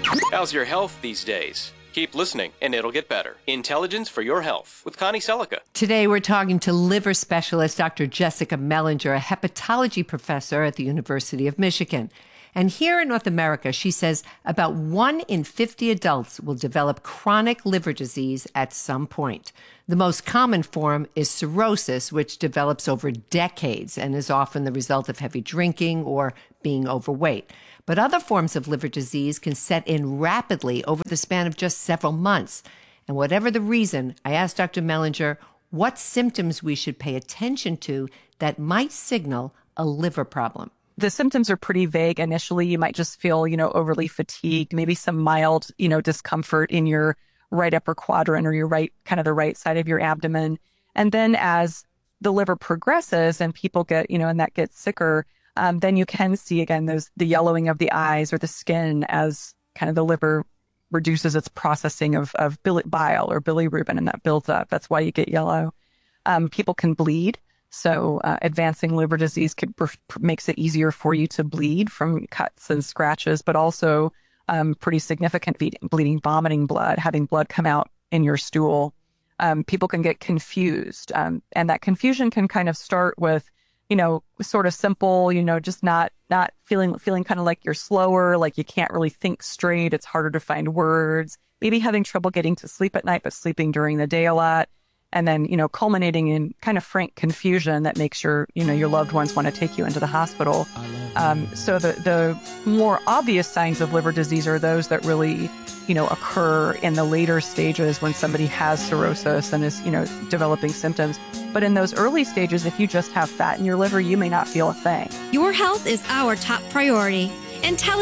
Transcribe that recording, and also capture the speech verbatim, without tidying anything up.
How's your health these days? Keep listening, and it'll get better. Intelligence for Your Health with Connie Selica. Today, we're talking to liver specialist Doctor Jessica Mellinger, a hepatology professor at the University of Michigan. And here in North America, she says about one in fifty adults will develop chronic liver disease at some point. The most common form is cirrhosis, which develops over decades and is often the result of heavy drinking or being overweight. But other forms of liver disease can set in rapidly over the span of just several months. And whatever the reason, I asked Doctor Mellinger what symptoms we should pay attention to that might signal a liver problem. The symptoms are pretty vague. Initially, you might just feel, you know, overly fatigued, maybe some mild, you know, discomfort in your right upper quadrant or your right, kind of the right side of your abdomen. And then as the liver progresses and people get, you know, and that gets sicker, um, then you can see again, those, the yellowing of the eyes or the skin as kind of the liver reduces its processing of, of bile or bilirubin, and that builds up. That's why you get yellow. Um, people can bleed. So uh, advancing liver disease could, makes it easier for you to bleed from cuts and scratches, but also um, pretty significant bleeding, vomiting blood, having blood come out in your stool. Um, people can get confused. Um, and that confusion can kind of start with, you know, sort of simple, you know, just not not feeling feeling kind of like you're slower, like you can't really think straight. It's harder to find words, maybe having trouble getting to sleep at night, but sleeping during the day a lot. And then, you know, culminating in kind of frank confusion that makes your, you know, your loved ones want to take you into the hospital. Um, so the, the more obvious signs of liver disease are those that really, you know, occur in the later stages when somebody has cirrhosis and is, you know, developing symptoms. But in those early stages, if you just have fat in your liver, you may not feel a thing. Your health is our top priority. Intelligent